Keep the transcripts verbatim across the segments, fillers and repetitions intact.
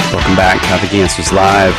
Welcome back, Catholic Answers Live.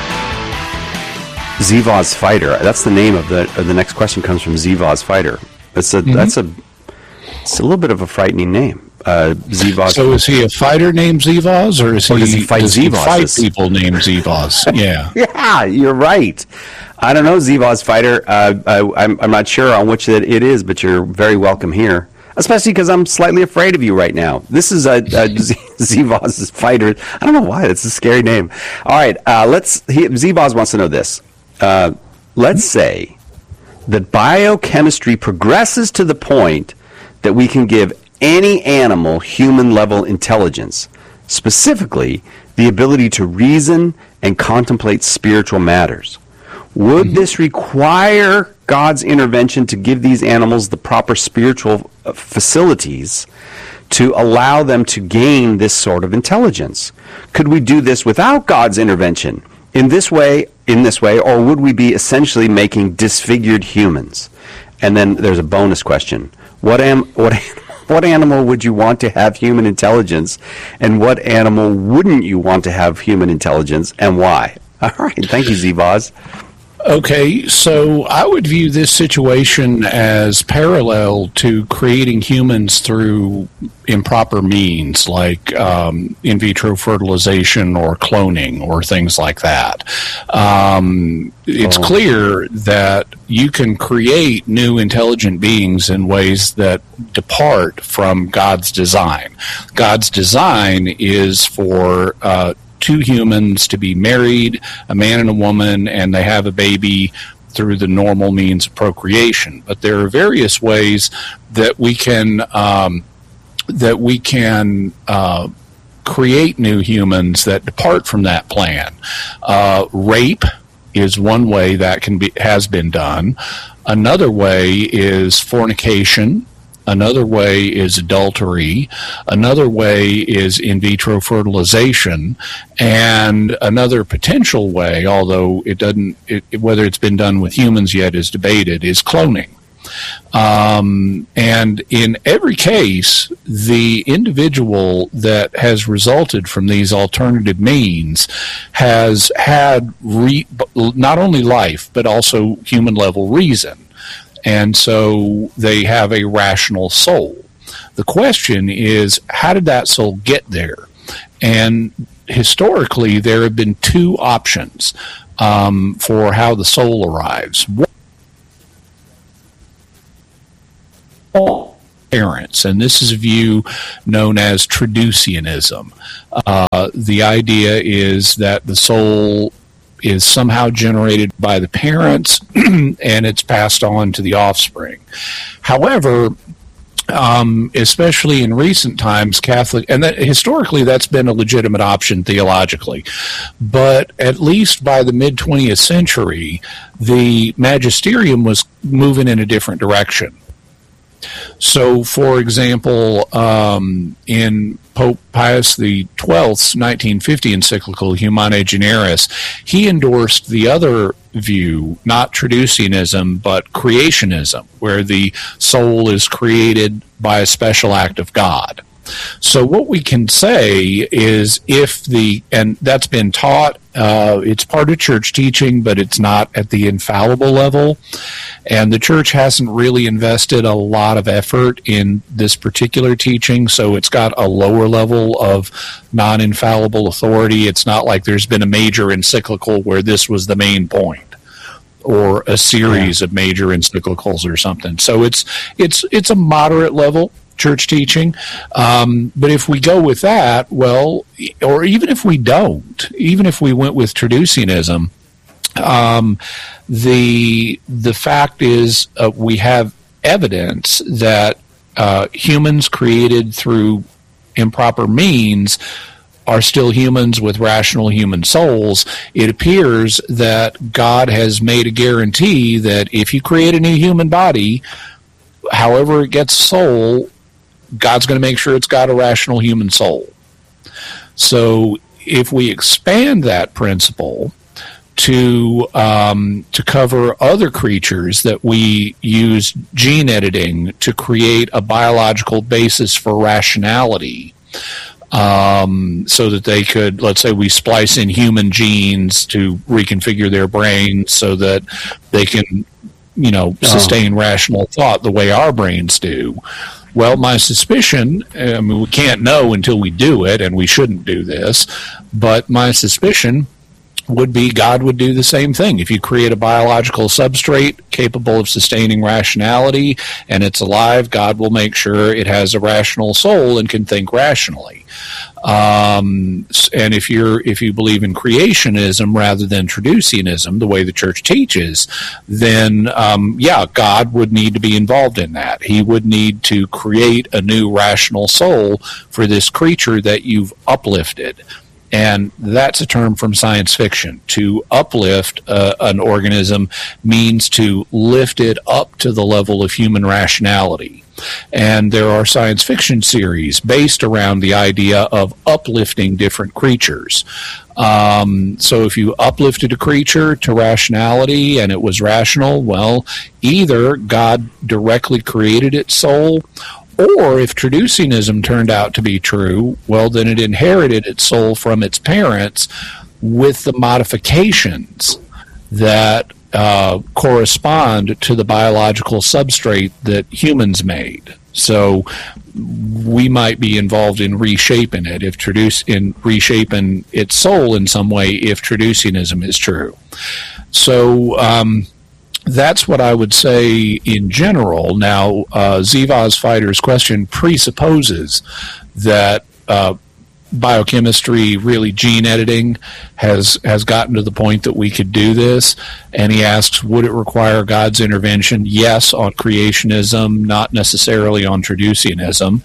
Zivaz Fighter. That's the name of the of the next question. Comes from Zivaz Fighter. That's a mm-hmm. that's a it's a little bit of a frightening name. Uh, Zivaz. So is he a fighter named Zivaz, or is or he, does he fight does Zivaz? He fight people named Zivaz? Yeah, yeah, you're right. I don't know, Zivaz Fighter. Uh, I, I'm I'm not sure on which it, it is, but you're very welcome here. Especially because I'm slightly afraid of you right now. This is a, a Zivaz's Fighter. I don't know why. That's a scary name. All right, uh, let's. He, Zivaz wants to know this. Uh, let's say that biochemistry progresses to the point that we can give any animal human-level intelligence, specifically the ability to reason and contemplate spiritual matters. Would mm-hmm. this require God's intervention to give these animals the proper spiritual facilities to allow them to gain this sort of intelligence? Could we do this without God's intervention in this way, in this way, or would we be essentially making disfigured humans? And then there's a bonus question. What am what what animal would you want to have human intelligence, and what animal wouldn't you want to have human intelligence, and why? All right, thank you, Zivaz. Okay, so I would view this situation as parallel to creating humans through improper means, like um, in vitro fertilization or cloning or things like that. Um, it's oh. clear that you can create new intelligent beings in ways that depart from God's design. God's design is for uh, two humans to be married, a man and a woman, and they have a baby through the normal means of procreation. But there are various ways that we can um, that we can uh, create new humans that depart from that plan. Uh, rape is one way that can be has been done. Another way is fornication. Another way is adultery. Another way is in vitro fertilization. And another potential way, although it doesn't, it, whether it's been done with humans yet is debated, is cloning. Um, and in every case, the individual that has resulted from these alternative means has had re- not only life, but also human level reason. And so they have a rational soul. The question is, how did that soul get there? And historically, there have been two options um, for how the soul arrives. One, parents, and this is a view known as Traducianism. Uh, the idea is that the soul is somehow generated by the parents and it's passed on to the offspring. However, um, especially in recent times, Catholic, and that, historically that's been a legitimate option theologically, but at least by the mid-twentieth century, the magisterium was moving in a different direction. So, for example, um, in Pope Pius the twelfth's nineteen fifty encyclical Humanae Generis, he endorsed the other view, not Traducianism, but creationism, where the soul is created by a special act of God. So what we can say is if the, and that's been taught, uh, it's part of church teaching, but it's not at the infallible level. And the church hasn't really invested a lot of effort in this particular teaching, so it's got a lower level of non-infallible authority. It's not like there's been a major encyclical where this was the main point, or a series yeah. of major encyclicals or something. So it's it's it's a moderate level church teaching. Um, but if we go with that, well, or even if we don't, even if we went with Traducianism, um, the the fact is uh, we have evidence that uh, humans created through improper means are still humans with rational human souls. It appears that God has made a guarantee that if you create a new human body, however it gets soul, God's going to make sure it's got a rational human soul. So if we expand that principle to um, to cover other creatures that we use gene editing to create a biological basis for rationality, um, so that they could, let's say we splice in human genes to reconfigure their brains so that they can, you know, sustain oh. rational thought the way our brains do. Well, my suspicion, I mean, we can't know until we do it, and we shouldn't do this, but my suspicion would be God would do the same thing. If you create a biological substrate capable of sustaining rationality and it's alive, God will make sure it has a rational soul and can think rationally. Um, and if you're if you believe in creationism rather than traducianism, the way the church teaches, then um, yeah, God would need to be involved in that. He would need to create a new rational soul for this creature that you've uplifted. And that's a term from science fiction. To uplift uh, an organism means to lift it up to the level of human rationality. And there are science fiction series based around the idea of uplifting different creatures. Um, so if you uplifted a creature to rationality and it was rational, well, either God directly created its soul, or if traducianism turned out to be true, well, then it inherited its soul from its parents with the modifications that uh, correspond to the biological substrate that humans made. So we might be involved in reshaping it, if traduce in reshaping its soul in some way, if traducianism is true. So um, that's what I would say in general. Now, uh, Zivaz Fighter's question presupposes that uh, biochemistry, really gene editing, has has gotten to the point that we could do this. And he asks, would it require God's intervention? Yes, on creationism, not necessarily on traducianism.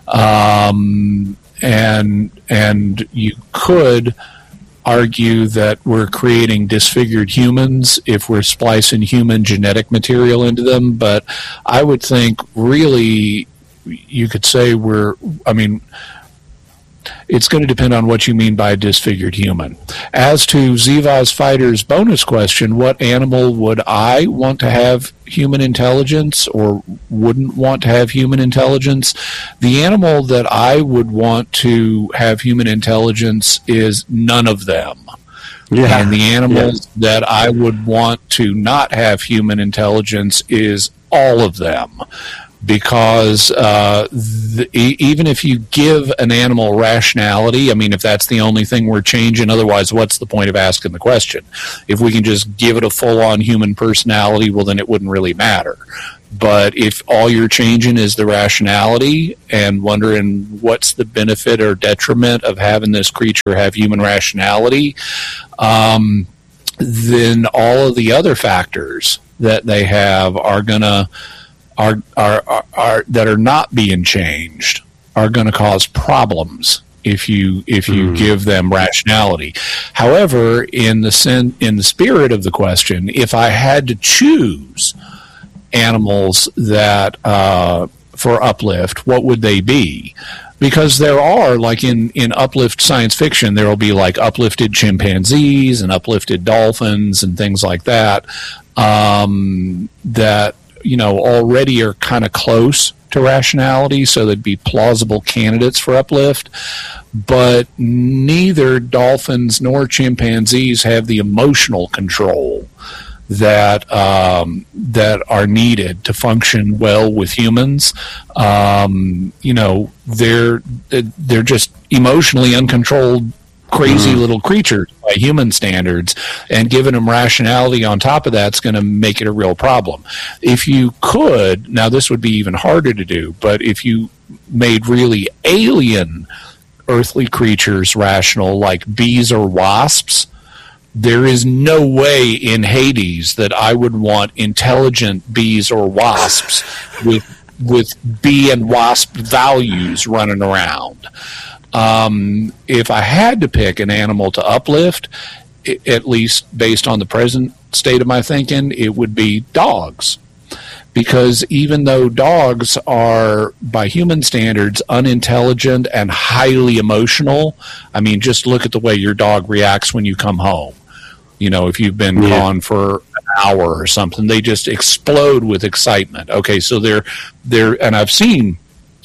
Um, and and you could argue that we're creating disfigured humans if we're splicing human genetic material into them, but I would think really you could say we're, I mean, it's going to depend on what you mean by disfigured human. As to Zivaz Fighter's bonus question, what animal would I want to have human intelligence or wouldn't want to have human intelligence? The animal that I would want to have human intelligence is none of them. Yeah. And the animals yeah. that I would want to not have human intelligence is all of them. Because uh, the, even if you give an animal rationality, I mean, if that's the only thing we're changing, otherwise, what's the point of asking the question? If we can just give it a full-on human personality, well, then it wouldn't really matter. But if all you're changing is the rationality and wondering what's the benefit or detriment of having this creature have human rationality, um, then all of the other factors that they have are going to Are, are are are that are not being changed are going to cause problems if you if you mm. give them rationality. However, in the sen- in the spirit of the question, if I had to choose animals that uh, for uplift, what would they be? Because there are, like in, in uplift science fiction, there will be like uplifted chimpanzees and uplifted dolphins and things like that um, that you know, already are kind of close to rationality, so they'd be plausible candidates for uplift. But neither dolphins nor chimpanzees have the emotional control that um, that are needed to function well with humans. Um, you know, they're they're just emotionally uncontrolled, crazy little creatures by human standards, and giving them rationality on top of that's going to make it a real problem. If you could, now this would be even harder to do, but if you made really alien earthly creatures rational, like bees or wasps, there is no way in Hades that I would want intelligent bees or wasps with with bee and wasp values running around. Um, if I had to pick an animal to uplift, I- at least based on the present state of my thinking, it would be dogs. Because even though dogs are, by human standards, unintelligent and highly emotional, I mean, just look at the way your dog reacts when you come home. You know, if you've been yeah. gone for an hour or something, they just explode with excitement. Okay, so they're, they're, and I've seen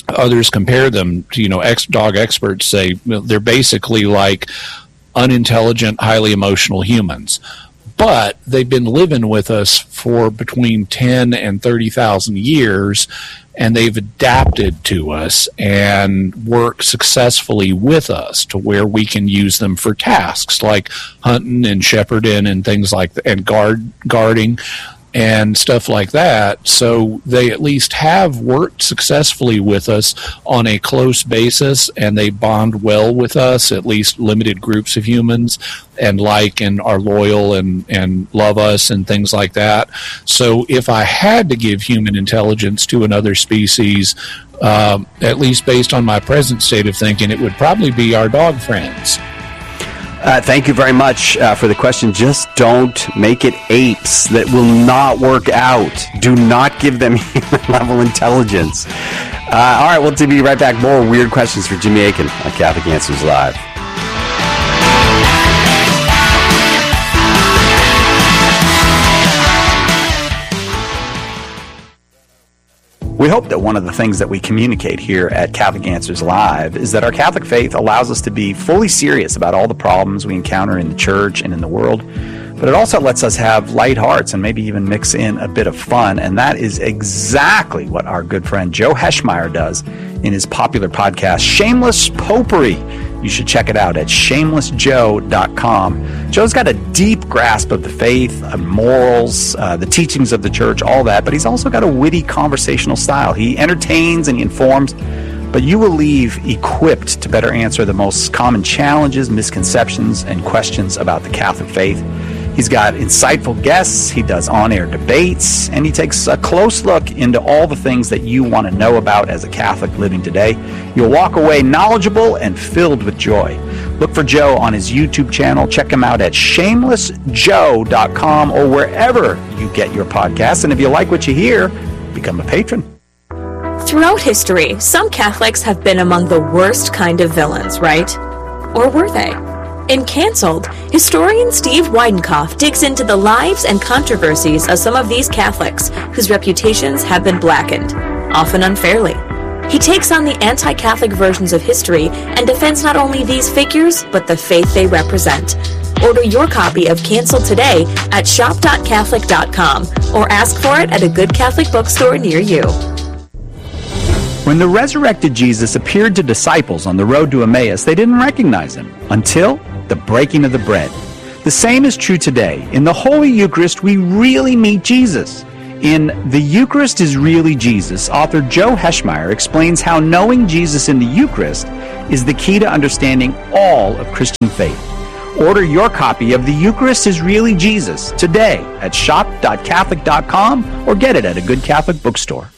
others compare them to, you know, ex dog experts say they're basically like unintelligent, highly emotional humans. But they've been living with us for between ten and thirty thousand years, and they've adapted to us and work successfully with us to where we can use them for tasks like hunting and shepherding and things like that, and guard guarding and stuff like that. So they at least have worked successfully with us on a close basis, and they bond well with us, at least limited groups of humans, and like and are loyal and, and love us and things like that. So if I had to give human intelligence to another species, um, at least based on my present state of thinking, it would probably be our dog friends. Uh, thank you very much uh, for the question. Just don't make it apes. That will not work out. Do not give them human-level intelligence. Uh, all right, we'll be right back. More weird questions for Jimmy Akin on Catholic Answers Live. We hope that one of the things that we communicate here at Catholic Answers Live is that our Catholic faith allows us to be fully serious about all the problems we encounter in the church and in the world, but it also lets us have light hearts and maybe even mix in a bit of fun, and that is exactly what our good friend Joe Heschmeyer does in his popular podcast, Shameless Popery. You should check it out at shameless joe dot com. Joe's got a deep grasp of the faith, of morals, uh, the teachings of the church, all that, but he's also got a witty conversational style. He entertains and he informs, but you will leave equipped to better answer the most common challenges, misconceptions, and questions about the Catholic faith. He's got insightful guests, he does on-air debates, and he takes a close look into all the things that you want to know about as a Catholic living today. You'll walk away knowledgeable and filled with joy. Look for Joe on his YouTube channel. Check him out at shameless joe dot com or wherever you get your podcasts. And if you like what you hear, become a patron. Throughout history, some Catholics have been among the worst kind of villains, right? Or were they? In Cancelled, historian Steve Weidenkopf digs into the lives and controversies of some of these Catholics whose reputations have been blackened, often unfairly. He takes on the anti-Catholic versions of history and defends not only these figures, but the faith they represent. Order your copy of Cancelled today at shop dot catholic dot com or ask for it at a good Catholic bookstore near you. When the resurrected Jesus appeared to disciples on the road to Emmaus, they didn't recognize him until the breaking of the bread. The same is true today. In the Holy Eucharist, we really meet Jesus. In The Eucharist is Really Jesus, author Joe Heschmeyer explains how knowing Jesus in the Eucharist is the key to understanding all of Christian faith. Order your copy of The Eucharist is Really Jesus today at shop dot catholic dot com or get it at a good Catholic bookstore.